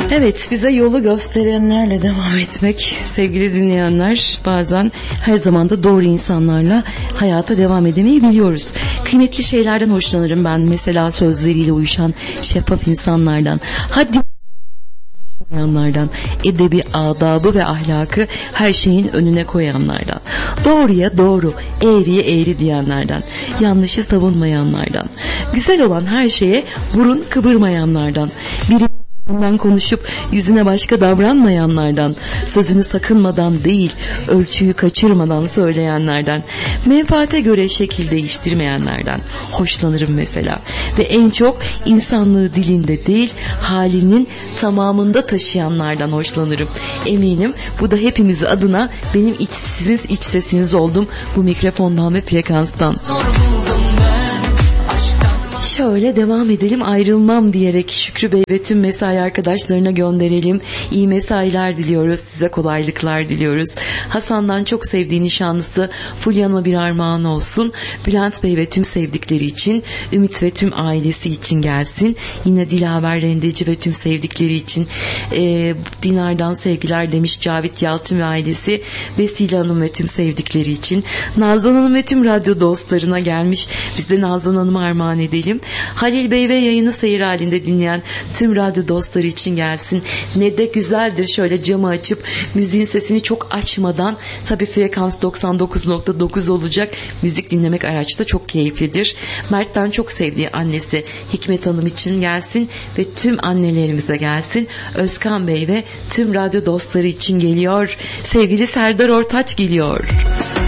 Evet, bize yolu gösterenlerle devam etmek sevgili dinleyenler. Bazen her zaman da doğru insanlarla hayata devam edemeyi biliyoruz. Kıymetli şeylerden hoşlanırım ben. Mesela sözleriyle uyuşan şeffaf insanlardan. Hadi edebi, adabı ve ahlakı her şeyin önüne koyanlardan, doğruya doğru, eğriye eğri diyenlerden, yanlışı savunmayanlardan, güzel olan her şeye burun kıvırmayanlardan, birinden konuşup yüzüne başka davranmayanlardan, sözünü sakınmadan değil, ölçüyü kaçırmadan söyleyenlerden, menfaate göre şekil değiştirmeyenlerden hoşlanırım mesela. Ve en çok insanlığı dilinde değil, halinin tamamında taşıyanlardan hoşlanırım. Eminim bu da hepimiz adına benim sizin iç sesiniz oldum bu mikrofondan ve frekanstan. Şöyle devam edelim, ayrılmam diyerek Şükrü Bey ve tüm mesai arkadaşlarına gönderelim. İyi mesailer diliyoruz, size kolaylıklar diliyoruz. Hasan'dan çok sevdiği nişanlısı Fulya'na bir armağan olsun. Bülent Bey ve tüm sevdikleri için, Ümit ve tüm ailesi için gelsin. Yine Dilaver Rendeci ve tüm sevdikleri için Dinar'dan sevgiler demiş Cavit Yalçın ve ailesi. Vesile Hanım ve tüm sevdikleri için. Nazan Hanım ve tüm radyo dostlarına gelmiş. Biz de Nazan Hanım'a armağan edelim. Halil Bey ve yayını seyir halinde dinleyen tüm radyo dostları için gelsin. Ne de güzeldir şöyle camı açıp müziğin sesini çok açmadan, tabii frekans 99.9 olacak, müzik dinlemek araçta çok keyiflidir. Mert'ten çok sevdiği annesi Hikmet Hanım için gelsin ve tüm annelerimize gelsin. Özkan Bey ve tüm radyo dostları için geliyor. Sevgili Serdar Ortaç geliyor.